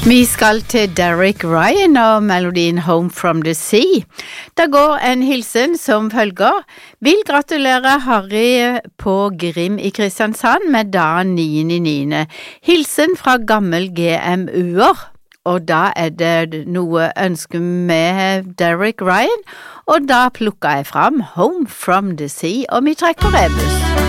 Vi skal til Derek Ryan og melodien Home from the Sea. Det går en hilsen som følger. Vil gratulere Harry på Grim i Kristiansand med dagen 9.9. Hilsen fra gammel GMU-er. Og da det noe ønske med Derek Ryan, og da plukker jeg fram Home from the Sea, og vi trekker rebus.